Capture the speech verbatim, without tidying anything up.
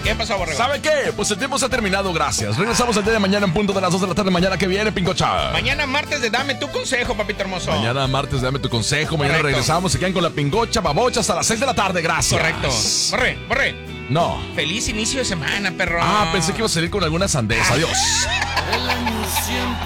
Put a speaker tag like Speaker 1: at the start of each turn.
Speaker 1: ¿Qué pasó, Borrego?
Speaker 2: ¿Sabe qué? Pues el tiempo se ha terminado, gracias. Regresamos el día de mañana en punto de las dos de la tarde. Mañana que viene, Pincocha.
Speaker 1: Mañana martes de Dame tu consejo, papito hermoso.
Speaker 2: Mañana martes, dame tu consejo. Mañana
Speaker 1: Correcto.
Speaker 2: regresamos. Se quedan con la Pincocha Babocha hasta las seis de la tarde. Gracias.
Speaker 1: Correcto. Borre, borre.
Speaker 2: No.
Speaker 1: Feliz inicio de semana, perro.
Speaker 2: Ah, pensé que iba a salir con alguna sandez. Adiós.
Speaker 3: El año siempre